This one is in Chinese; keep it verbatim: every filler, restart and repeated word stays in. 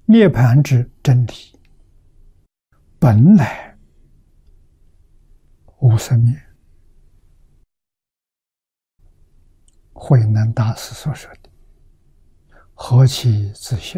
涅盘之真理，本来无生灭。慧能大师所说的“何其自信，